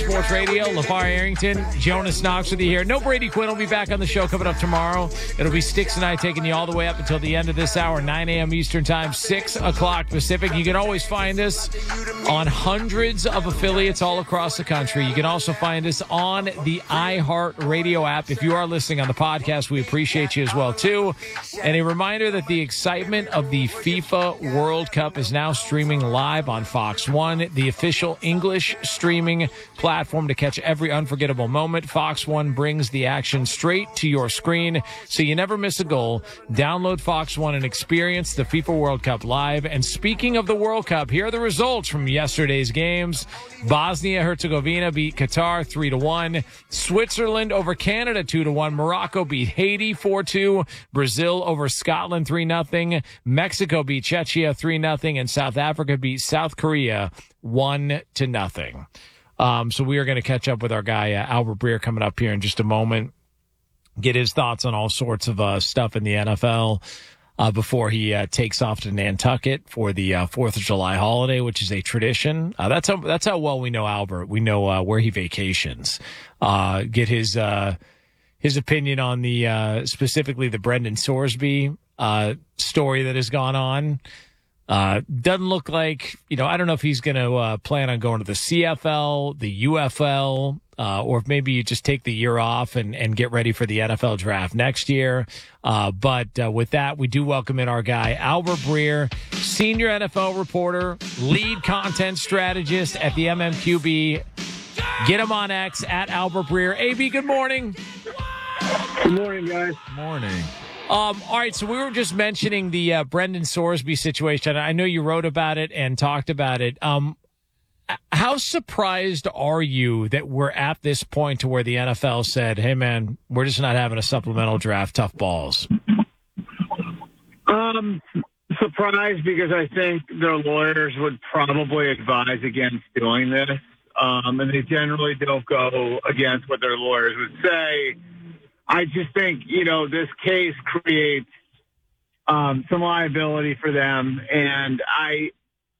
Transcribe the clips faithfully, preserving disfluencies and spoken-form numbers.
Sports Radio. LeVar Arrington, Jonas Knox with you here. No Brady Quinn will be back on the show coming up tomorrow. It'll be Sticks and I taking you all the way up until the end of this hour, nine a.m. Eastern Time, six o'clock Pacific. You can always find us on hundreds of affiliates all across the country. You can also find us on the iHeartRadio app. If you are listening on the podcast, we appreciate you as well, too. And a reminder that the excitement of the FIFA World Cup is now streaming live on Fox One, the official English streaming platform to catch every unforgettable moment. Fox One brings the action straight to your screen, so you never miss a goal. Download Fox One and experience the FIFA World Cup live. And speaking of the World Cup, here are the results from yesterday's games. Bosnia-Herzegovina beat Qatar three to one. Switzerland over Canada two to one. Morocco beat Haiti four two. Brazil over Scotland three nothing. Mexico beat Czechia three nothing. And South Africa beat South Korea one to nothing. Um, so we are going to catch up with our guy, uh, Albert Breer, coming up here in just a moment. Get his thoughts on all sorts of uh, stuff in the N F L uh, before he uh, takes off to Nantucket for the uh, fourth of July holiday, which is a tradition. Uh, that's how that's how well we know Albert. We know uh, where he vacations. Uh, get his uh, his opinion on the uh, specifically the Brendan Sorsby uh, story that has gone on. Uh, doesn't look like, you know, I don't know if he's going to uh, plan on going to the C F L, the U F L, uh, or if maybe you just take the year off and, and get ready for the N F L draft next year. Uh, but uh, with that, we do welcome in our guy, Albert Breer, senior N F L reporter, lead content strategist at the M M Q B. Get him on X at Albert Breer. A B, good morning. Good morning, guys. Morning. Um, all right, so we were just mentioning the uh, Brendan Sorsby situation. I know you wrote about it and talked about it. Um, how surprised are you that we're at this point to where the N F L said, hey, man, we're just not having a supplemental draft, tough balls? Um, surprised because I think their lawyers would probably advise against doing this, um, and they generally don't go against what their lawyers would say. I just think, you know, this case creates um, some liability for them. And I,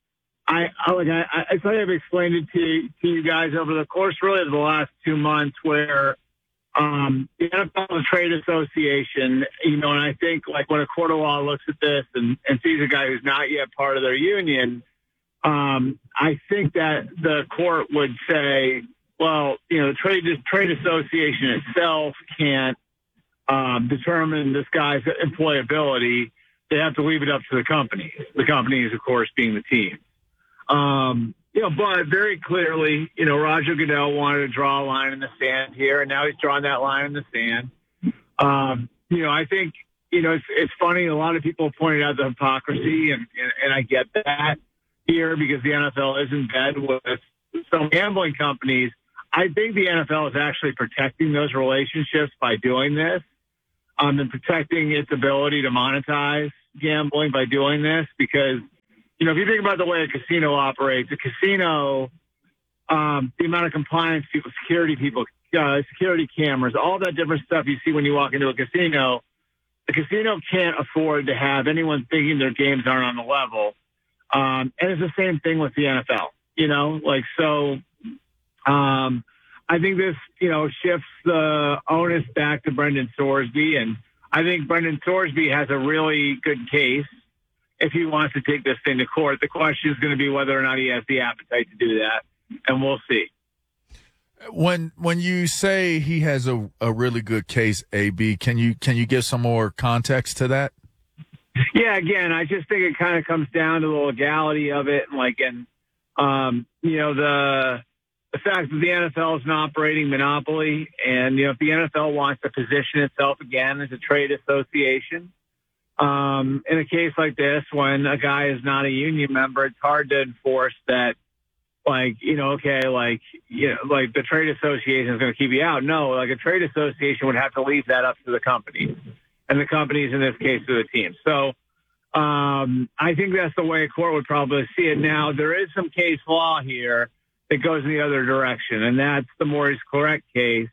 I, I, like, I, I think I've explained it to, to you guys over the course really of the last two months where um, the N F L Trade Association, you know, and I think like when a court of law looks at this and, and sees a guy who's not yet part of their union, um, I think that the court would say, well, you know, the trade trade association itself can't um, determine this guy's employability. They have to leave it up to the company. The companies, of course, being the team. Um, you know, but very clearly, you know, Roger Goodell wanted to draw a line in the sand here, and now he's drawn that line in the sand. Um, you know, I think, you know, it's, it's funny. A lot of people pointed out the hypocrisy, and, and, and I get that here because the N F L is in bed with some gambling companies. I think the N F L is actually protecting those relationships by doing this, um, and protecting its ability to monetize gambling by doing this. Because, you know, if you think about the way a casino operates, a casino, um, the amount of compliance people, security people, uh, security cameras, all that different stuff you see when you walk into a casino, the casino can't afford to have anyone thinking their games aren't on the level. Um, and it's the same thing with the N F L, you know, like, so, Um, I think this, you know, shifts the onus back to Brendan Sorsby, and I think Brendan Sorsby has a really good case if he wants to take this thing to court. The question is going to be whether or not he has the appetite to do that, and we'll see. When when you say he has a, a really good case, A B, can you can you give some more context to that? Yeah, again, I just think it kind of comes down to the legality of it, and like, and um, you know, the. The fact that the N F L is an operating monopoly, and, you know, if the N F L wants to position itself again as a trade association, um, in a case like this, when a guy is not a union member, it's hard to enforce that, like, you know, okay, like, you know, like the trade association is going to keep you out. No, like a trade association would have to leave that up to the companies, and the companies in this case to the team. So um, I think that's the way a court would probably see it. Now, there is some case law here that goes in the other direction, and that's the Maurice Clarett case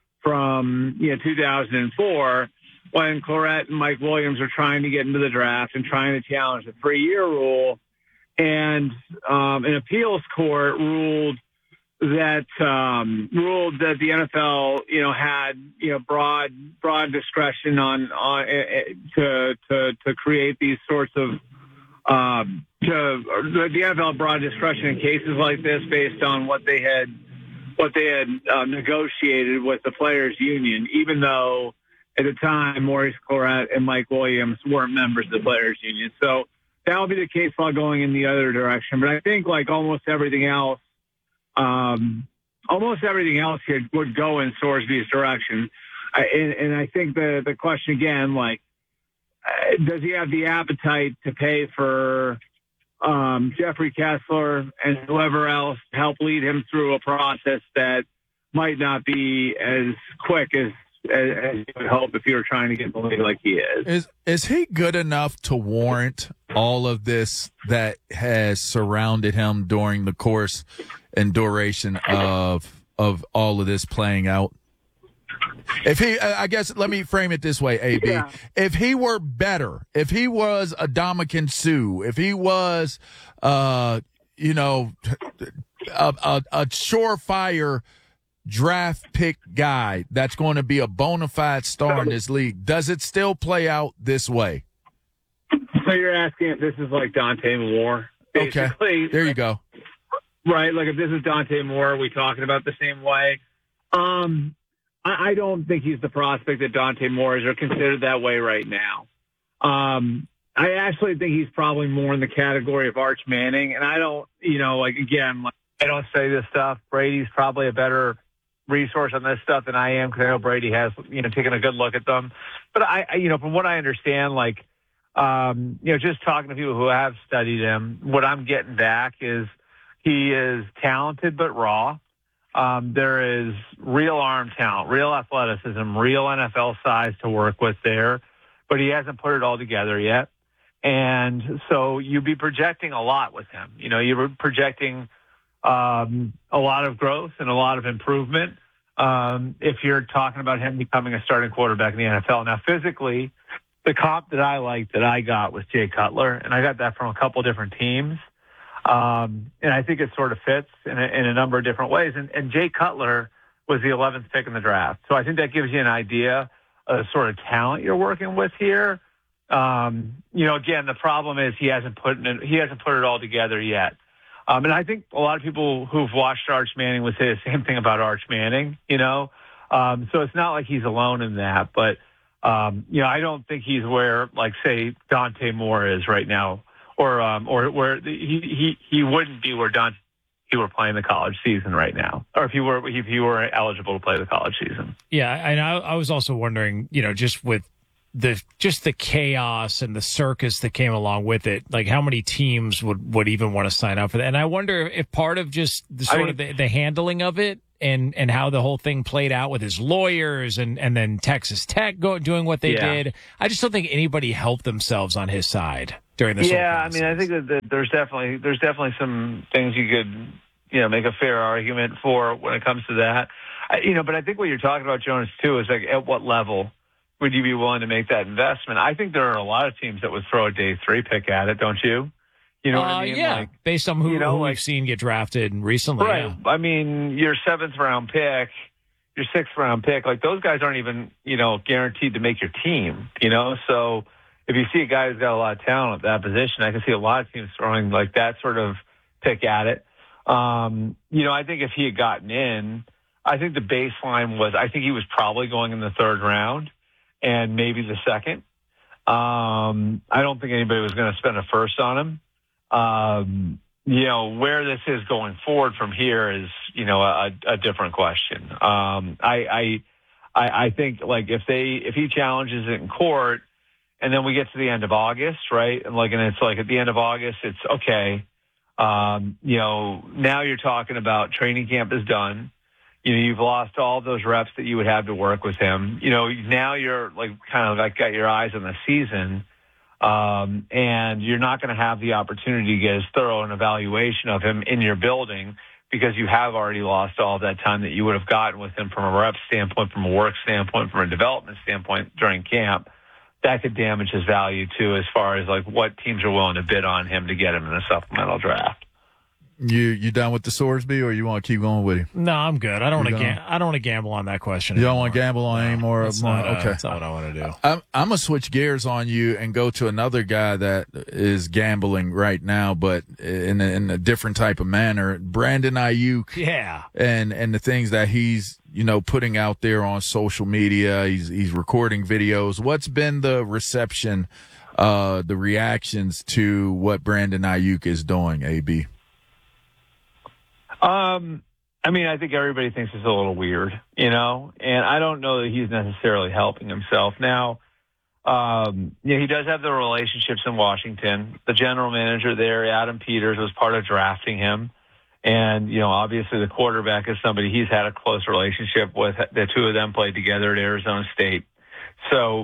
from, you know, two thousand four, when Clarett and Mike Williams were trying to get into the draft and trying to challenge the three-year rule. And um, an appeals court ruled that um, ruled that the N F L, you know, had you know broad broad discretion on on uh, to to to create these sorts of um, to the N F L had broad discretion in cases like this based on what they had what they had uh, negotiated with the players' union, even though at the time Maurice Clarett and Mike Williams weren't members of the players' union. So that'll be the case while going in the other direction. But I think, like almost everything else, um, almost everything else here would go in Sorsby's direction. I, and, and I think the the question again, like, uh, does he have the appetite to pay for um, Jeffrey Kessler and whoever else to help lead him through a process that might not be as quick as as you would hope if you were trying to get the league like he is. Is is he good enough to warrant all of this that has surrounded him during the course and duration of of all of this playing out? If he, I guess, let me frame it this way, A B. Yeah. If he were better, if he was a Ndamukong Suh, if he was, uh, you know, a, a, a surefire draft pick guy that's going to be a bona fide star in this league, does it still play out this way? So you're asking if this is like Dante Moore? Okay, there you go. Right, like if this is Dante Moore, are we talking about the same way? Um, I, I don't think he's the prospect that Dante Moore is, or considered that way right now. Um, I actually think he's probably more in the category of Arch Manning, and I don't, you know, like again, like, I don't say this stuff. Brady's probably a better resource on this stuff than I am, because I know Brady has, you know, taken a good look at them. But I, I you know, from what I understand, like, um, you know, just talking to people who have studied him, what I'm getting back is he is talented but raw. Um, there is real arm talent, real athleticism, real N F L size to work with there, but he hasn't put it all together yet. And so you'd be projecting a lot with him. You know, you're projecting um, a lot of growth and a lot of improvement um, if you're talking about him becoming a starting quarterback in the N F L. Now, physically, the comp that I liked that I got was Jay Cutler, and I got that from a couple different teams. Um, and I think it sort of fits in a, in a number of different ways. And, and Jay Cutler was the eleventh pick in the draft. So I think that gives you an idea of the sort of talent you're working with here. Um, you know, again, the problem is he hasn't put it, he hasn't put it all together yet. Um, and I think a lot of people who've watched Arch Manning would say the same thing about Arch Manning, you know. Um, so it's not like he's alone in that. But, um, you know, I don't think he's where, like, say, Dante Moore is right now. Or, um, or where the, he, he, he wouldn't be where Dante, if he were playing the college season right now, or if he were, if he were eligible to play the college season. Yeah. And I, I was also wondering, you know, just with the, just the chaos and the circus that came along with it, like how many teams would, would even want to sign up for that? And I wonder if part of just the sort I mean, of the, the handling of it and, and how the whole thing played out with his lawyers and, and then Texas Tech go, doing what they yeah. did. I just don't think anybody helped themselves on his side during this. Yeah, I mean, I think that, that there's definitely there's definitely some things you could, you know, make a fair argument for when it comes to that. I, you know, but I think what you're talking about, Jonas, too, is like at what level would you be willing to make that investment? I think there are a lot of teams that would throw a day three pick at it, don't you? You know what uh, I mean? Yeah, like, based on who, you know, who like, we've seen get drafted recently. Right. Yeah. I mean, your seventh round pick, your sixth round pick, like those guys aren't even, you know, guaranteed to make your team, you know? So if you see a guy who's got a lot of talent at that position, I can see a lot of teams throwing like that sort of pick at it. Um, you know, I think if he had gotten in, I think the baseline was, I think he was probably going in the third round and maybe the second. Um, I don't think anybody was going to spend a first on him. Um, you know, where this is going forward from here is, you know, a, a different question. Um, I, I, I, I think like if they, if he challenges it in court and then we get to the end of August, right? And like, and it's like at the end of August, it's okay. Um, you know, now you're talking about training camp is done. You know, you've lost all those reps that you would have to work with him. You know, now you're like kind of like got your eyes on the season. Um, and you're not going to have the opportunity to get as thorough an evaluation of him in your building because you have already lost all that time that you would have gotten with him from a rep standpoint, from a work standpoint, from a development standpoint during camp. That could damage his value too, as far as like what teams are willing to bid on him to get him in a supplemental draft. You you done with the Sorsby, or you want to keep going with him? No, I'm good. I don't want to. You Ga- I don't want to gamble on that question. You anymore. don't want to gamble on no, any more? That's more not, uh, okay, that's not what I want to do. I'm, I'm gonna switch gears on you and go to another guy that is gambling right now, but in a, in a different type of manner. Brandon Ayuk. Yeah, and and the things that he's you know putting out there on social media. He's he's recording videos. What's been the reception, uh, the reactions to what Brandon Ayuk is doing? A B. Um, I mean, I think everybody thinks it's a little weird, you know, and I don't know that he's necessarily helping himself. Now, um, yeah, he does have the relationships in Washington. The general manager there, Adam Peters, was part of drafting him. And, you know, obviously the quarterback is somebody he's had a close relationship with. The two of them played together at Arizona State. So,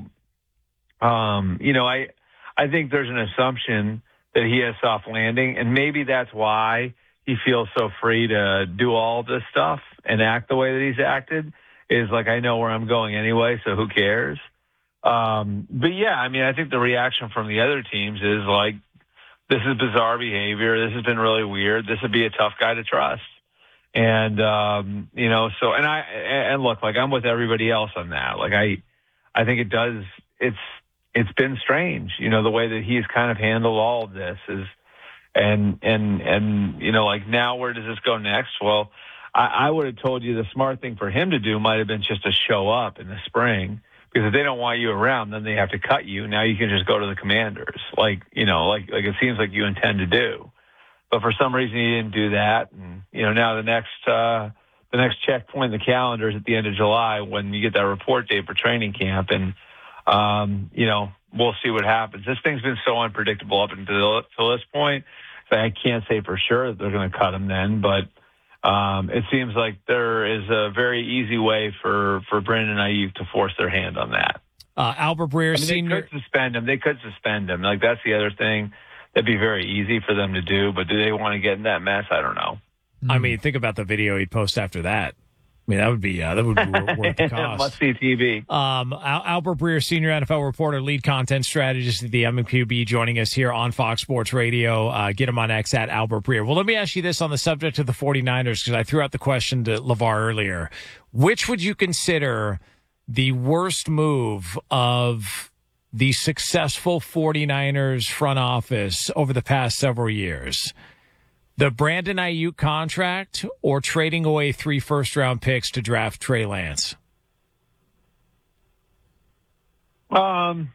um, you know, I, I think there's an assumption that he has soft landing, and maybe that's why he feels so free to do all this stuff and act the way that he's acted. Is like, I know where I'm going anyway, so who cares? Um, but yeah, I mean, I think the reaction from the other teams is like, this is bizarre behavior. This has been really weird. This would be a tough guy to trust. And, um, you know, so, and I, and look, like I'm with everybody else on that. Like I, I think it does, it's, it's been strange, you know, the way that he's kind of handled all of this is, And, and, and, you know, like now where does this go next? Well, I, I would have told you the smart thing for him to do might have been just to show up in the spring, because if they don't want you around, then they have to cut you. Now you can just go to the Commanders. Like, you know, like, like it seems like you intend to do, but for some reason you didn't do that. And, you know, now the next, uh, the next checkpoint in the calendar is at the end of July when you get that report date for training camp. And, um, you know, we'll see what happens. This thing's been so unpredictable up until, until this point. So I can't say for sure that they're going to cut him then, but um, it seems like there is a very easy way for, for Brandon Ayuk to force their hand on that. Uh, Albert Breer, I mean, senior. They could suspend him. They could suspend him. Like, that's the other thing. That'd be very easy for them to do, but do they want to get in that mess? I don't know. I mean, think about the video he'd post after that. I mean, that would be uh, that would be worth the cost. Must see T V. Um, Al- Albert Breer, senior N F L reporter, lead content strategist at the M Q B, joining us here on Fox Sports Radio. Uh, get him on X at Albert Breer. Well, let me ask you this on the subject of the 49ers, because I threw out the question to LeVar earlier. Which would you consider the worst move of the successful 49ers front office over the past several years? The Brandon Ayuk contract or trading away three first-round picks to draft Trey Lance? Um,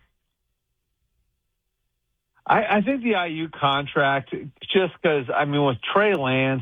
I, I think the Ayuk contract, just because, I mean, with Trey Lance,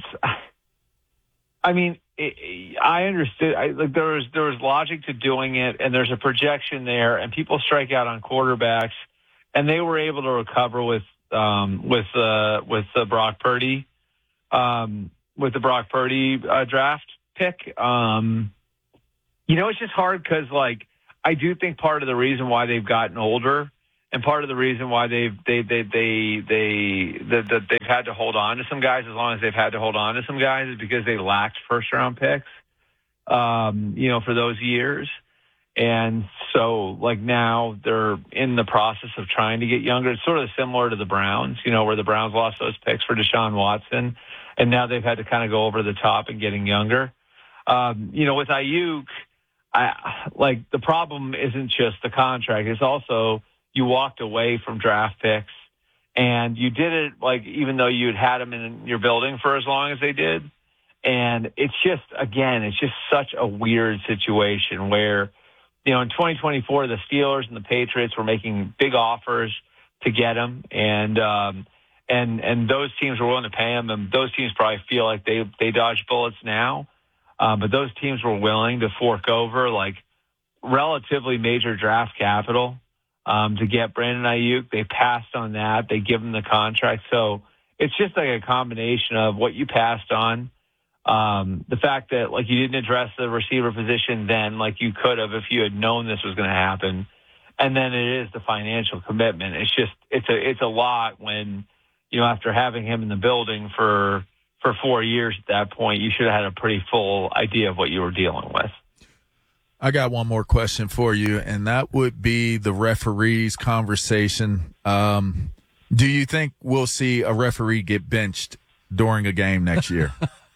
I mean, it, I understood. I, like there was there was logic to doing it, and there's a projection there, and people strike out on quarterbacks, and they were able to recover with um, with uh, with uh, Brock Purdy. Um, with the Brock Purdy uh, draft pick. Um, you know, it's just hard because, like, I do think part of the reason why they've gotten older and part of the reason why they've they they they they that the, they've had to hold on to some guys as long as they've had to hold on to some guys is because they lacked first round picks. Um, you know, for those years. And so, like, now they're in the process of trying to get younger. It's sort of similar to the Browns, you know, where the Browns lost those picks for Deshaun Watson, and now they've had to kind of go over the top and getting younger. Um, you know, with Ayuk, I, like, the problem isn't just the contract. It's also you walked away from draft picks, and you did it, like, even though you'd had them in your building for as long as they did. And it's just, again, it's just such a weird situation where, you know, in twenty twenty-four, the Steelers and the Patriots were making big offers to get him, and um, and and those teams were willing to pay him, and those teams probably feel like they they dodge bullets now, uh, but those teams were willing to fork over like relatively major draft capital um, to get Brandon Ayuk. They passed on that. They give him the contract, so it's just like a combination of what you passed on. Um, the fact that, like, you didn't address the receiver position then like you could have if you had known this was going to happen. And then it is the financial commitment. It's just, it's a, it's a lot when, you know, after having him in the building for, for four years at that point, you should have had a pretty full idea of what you were dealing with. I got one more question for you, and that would be the referees conversation. Um, do you think we'll see a referee get benched during a game next year.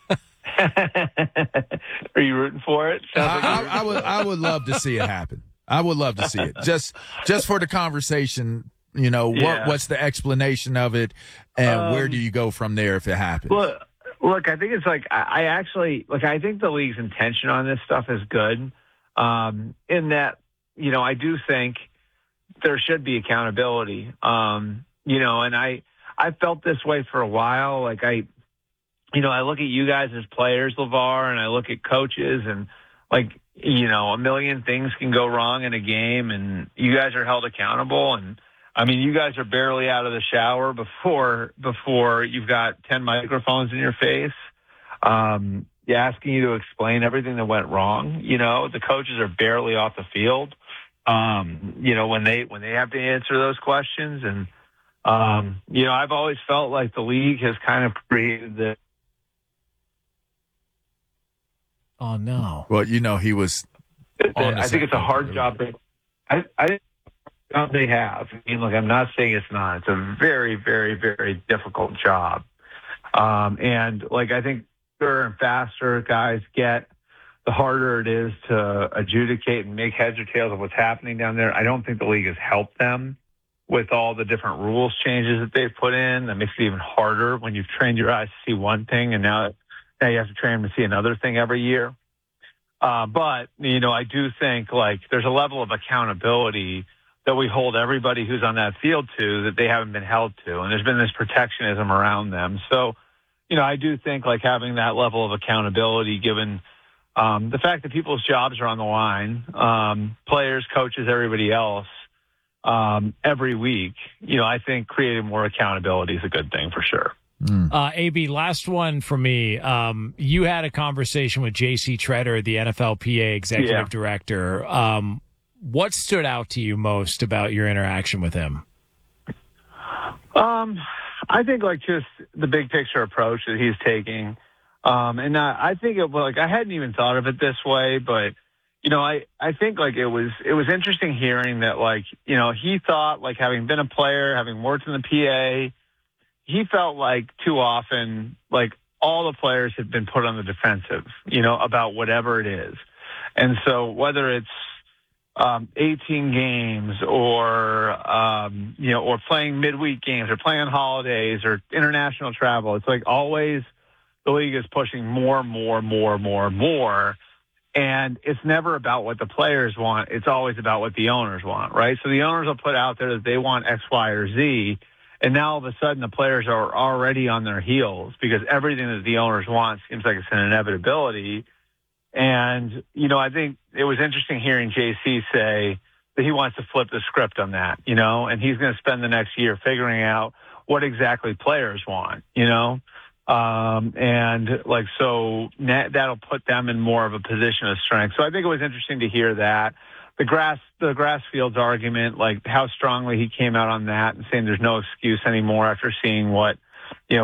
Are you rooting for it? Sounds like I, I, I would I would love to see it happen. I would love to see it just just for the conversation. You know, what Yeah. what's the explanation of it, and Um, where do you go from there if it happens? Look, look, I think it's like I, I actually like I think the league's intention on this stuff is good. Um, in that, you know, I do think there should be accountability. Um, you know, and I I felt this way for a while. Like I, you know, I look at you guys as players, LeVar, and I look at coaches, and like you know, a million things can go wrong in a game, and you guys are held accountable. And I mean, you guys are barely out of the shower before before you've got ten microphones in your face, um, asking you to explain everything that went wrong. You know, the coaches are barely off the field. Um, you know, when they when they have to answer those questions, and um, you know, I've always felt like the league has kind of created the. Oh no. Well, you know, he was. on the I think it's a second hard row. job. They, I, I think job they have. I mean, look, I'm not saying it's not. It's a very, very, very difficult job. Um, and like, I think faster and faster guys get, the harder it is to adjudicate and make heads or tails of what's happening down there. I don't think the league has helped them with all the different rules changes that they've put in. That makes it even harder when you've trained your eyes to see one thing and now, now you have to train them to see another thing every year. Uh, but, you know, I do think like there's a level of accountability that we hold everybody who's on that field to that they haven't been held to. And there's been this protectionism around them. So, you know, I do think like having that level of accountability given um, the fact that people's jobs are on the line, um, players, coaches, everybody else, um, every week, you know, I think creating more accountability is a good thing for sure. Uh, A B, last one for me. Um, you had a conversation with J C Treader, the N F L P A executive Yeah. director. Um, what stood out to you most about your interaction with him? Um, I think like just the big picture approach that he's taking. Um, and I, I think it like, I hadn't even thought of it this way, but you know, I, I think like it was, it was interesting hearing that like, you know, he thought like having been a player, having worked in the P A, he felt like too often, like all the players had been put on the defensive, you know, about whatever it is. And so whether it's, um, eighteen games or, um, you know, or playing midweek games or playing on holidays or international travel, it's like always the league is pushing more, more, more, more, more. And it's never about what the players want. It's always about what the owners want, right? So the owners will put out there that they want X, Y, or Z. And now all of a sudden the players are already on their heels because everything that the owners want seems like it's an inevitability. And, you know, I think it was interesting hearing J C say that he wants to flip the script on that, you know, and he's going to spend the next year figuring out what exactly players want, you know. Um, and like, so that'll put them in more of a position of strength. So I think it was interesting to hear that. The grass, the grass fields argument, like how strongly he came out on that and saying there's no excuse anymore after seeing what, you know,